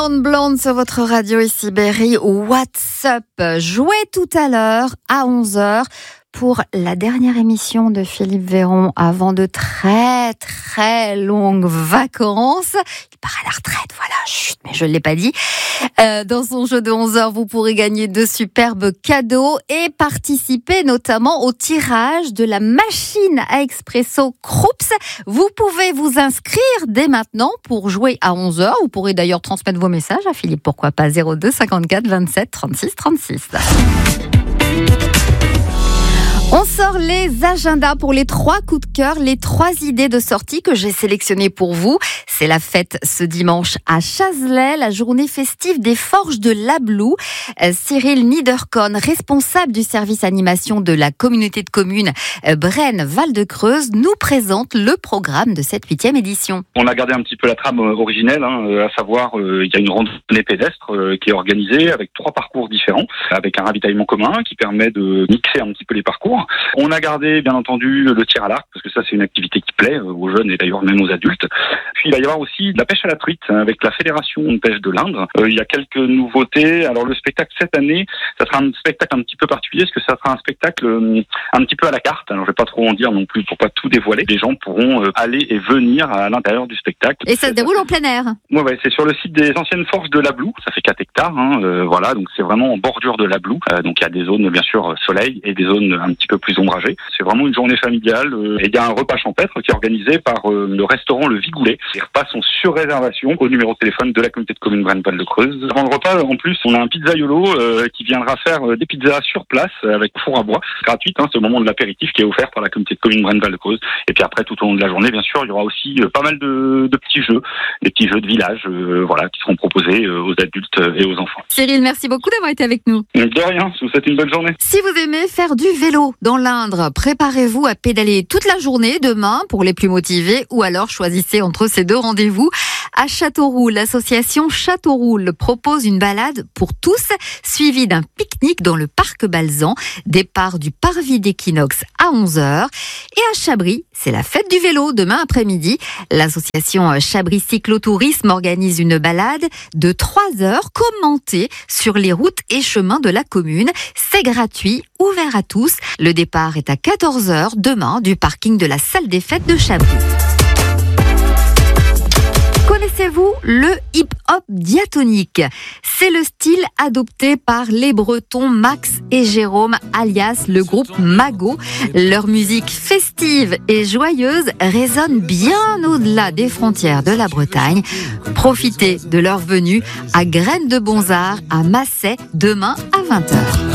Blonde sur votre radio ici Berry. What's Up? Jouez tout à l'heure à 11h pour la dernière émission de Philippe Véron avant de très très longues vacances. Il part à la retraite, voilà, chut, mais je ne l'ai pas dit. Dans son jeu de 11h, vous pourrez gagner de superbes cadeaux et participer notamment au tirage de la machine à expresso Krups. Vous pouvez vous inscrire dès maintenant pour jouer à 11h. Vous pourrez d'ailleurs transmettre vos messages à Philippe, pourquoi pas, 02 54 27 36 36. On sort les agendas pour les 3 coups de cœur, les 3 idées de sortie que j'ai sélectionnées pour vous. C'est la fête ce dimanche à Chazelet, la journée festive des Forges de l'Ablou. Cyril Niederkorn, responsable du service animation de la communauté de communes Brenne Val-de-Creuse, nous présente le programme de cette 8e édition. On a gardé un petit peu la trame originelle, à savoir il y a une randonnée pédestre qui est organisée avec 3 parcours différents, avec un ravitaillement commun qui permet de mixer un petit peu les parcours. On a gardé bien entendu le tir à l'arc, parce que ça c'est une activité qui plaît aux jeunes et d'ailleurs même aux adultes. Puis il va y avoir aussi de la pêche à la truite avec la Fédération de pêche de l'Indre. Il y a quelques nouveautés. Alors le spectacle cette année, ça sera un spectacle un petit peu particulier, parce que ça sera un spectacle un petit peu à la carte. Alors je vais pas trop en dire non plus pour pas tout dévoiler. Les gens pourront aller et venir à l'intérieur du spectacle. Et ça se déroule en plein air. Ouais, c'est sur le site des anciennes forges de l'Ablou. Ça fait 4 hectares, voilà, donc c'est vraiment en bordure de l'Ablou. Donc il y a des zones bien sûr soleil et des zones un petit peu plus ombragées. C'est vraiment une journée familiale et il y a un repas champêtre qui est organisé par le restaurant Le Vigoulet. Les repas sont sur réservation au numéro de téléphone de la communauté de communes Brenne Val-de-Creuse. Avant le repas, en plus, on a un pizzaiolo qui viendra faire des pizzas sur place avec four à bois, gratuite. C'est au moment de l'apéritif qui est offert par la communauté de communes Brenne Val-de-Creuse. Et puis après, tout au long de la journée, bien sûr, il y aura aussi pas mal de petits jeux, des petits jeux de village, voilà, qui seront proposés aux adultes et aux enfants. Cyril, merci beaucoup d'avoir été avec nous. De rien, je vous souhaite une bonne journée. Si vous aimez faire du vélo dans l'Indre, préparez-vous à pédaler toute la journée demain pour les plus motivés, ou alors choisissez entre ces 2 rendez-vous. À Châteauroux, l'association Châteauroux propose une balade pour tous, suivie d'un pique-nique dans le parc Balzan. Départ du parvis d'Équinoxe à 11h. Et à Chabris, c'est la fête du vélo demain après-midi. L'association Chabris Cyclotourisme organise une balade de 3 heures commentée sur les routes et chemins de la commune. C'est gratuit, ouvert à tous. Le départ est à 14h demain du parking de la salle des fêtes de Chabris. Connaissez-vous le hip-hop diatonique? C'est le style adopté par les Bretons Max et Jérôme, alias le groupe Mago. Leur musique festive et joyeuse résonne bien au-delà des frontières de la Bretagne. Profitez de leur venue à Graines de Bonzard à Massay demain à 20h.